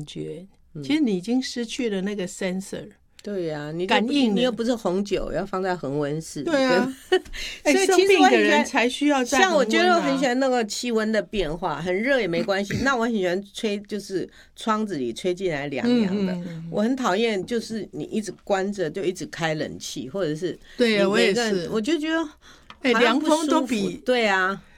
感觉，其实你已经失去了那个 sensor。 对呀，你感应你又不是红酒，要放在恒温室。 对啊， 所以生其实我很喜欢病的人才需要在恒温啊。 像我觉得我很喜欢那个气温的变化，很热也没关系。那我很喜欢吹，就是窗子里吹进来凉凉的。我很讨厌就是你一直关着就一直开冷气，或者是对啊，我也每个人是， 我就觉得凉风都比对啊。